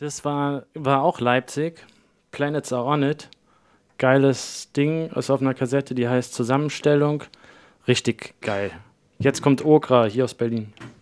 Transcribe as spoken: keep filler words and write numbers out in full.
Das war, war auch Leipzig. Planets Are On It. Geiles Ding, ist auf einer Kassette, die heißt Zusammenstellung. Richtig geil. Jetzt kommt Okra hier aus Berlin.